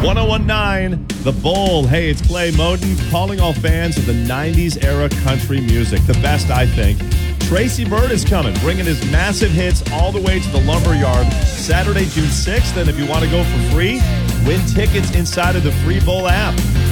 1019, The Bull. Hey, it's Clay Moden calling all fans of the 90s era country music. The best, I think. Tracy Byrd is coming, bringing his massive hits all the way to the Lumberyard Saturday, June 6th. And if you want to go for free, win tickets inside of the Free Bowl app.